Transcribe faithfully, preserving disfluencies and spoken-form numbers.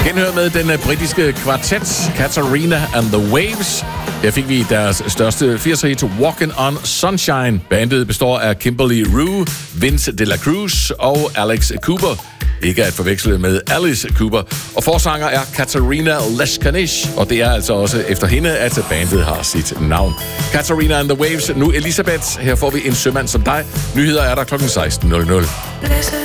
Genhør med den uh, britiske kvartet Katarina and the Waves. Her fik vi deres største firser hit, Walking on Sunshine. Bandet består af Kimberly Rue, Vince de la Cruz og Alex Cooper. Ikke at forveksle med Alice Cooper. Og forsanger er Katarina Leskanish, og det er altså også efter hende, at bandet har sit navn. Katarina and the Waves, nu Elisabeth. Her får vi En sømand som dig. Nyheder er der klokken seksten nul nul.